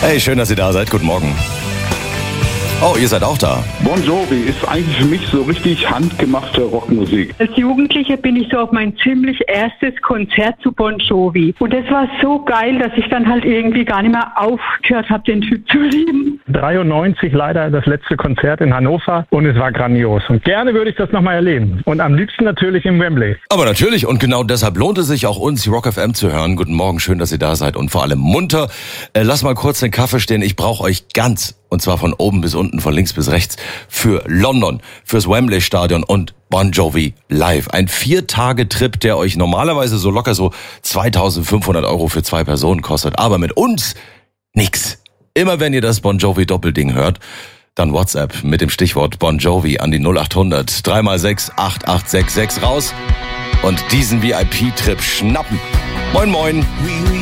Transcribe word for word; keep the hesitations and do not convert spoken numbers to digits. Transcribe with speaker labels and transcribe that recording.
Speaker 1: Hey, schön, dass ihr da seid. Guten Morgen. Oh, ihr seid auch da.
Speaker 2: Bon Jovi ist eigentlich für mich so richtig handgemachte Rockmusik.
Speaker 3: Als Jugendliche bin ich so auf mein ziemlich erstes Konzert zu Bon Jovi. Und das war so geil, dass ich dann halt irgendwie gar nicht mehr aufgehört habe, den Typ zu lieben.
Speaker 4: dreiundneunzig leider das letzte Konzert in Hannover und es war grandios. Und gerne würde ich das nochmal erleben. Und am liebsten natürlich im Wembley.
Speaker 1: Aber natürlich, und genau deshalb lohnt es sich auch uns, Rock F M zu hören. Guten Morgen, schön, dass ihr da seid und vor allem munter. Äh, lass mal kurz den Kaffee stehen. Ich brauche euch ganz, und zwar von oben bis unten, von links bis rechts, für London, fürs Wembley Stadion und Bon Jovi live. Ein Vier-Tage-Trip, der euch normalerweise so locker so zweitausendfünfhundert Euro für zwei Personen kostet. Aber mit uns nix. Immer wenn ihr das Bon Jovi Doppelding hört, dann WhatsApp mit dem Stichwort Bon Jovi an die null acht hundert drei mal sechs acht acht sechs sechs raus und diesen V I P-Trip schnappen. Moin moin.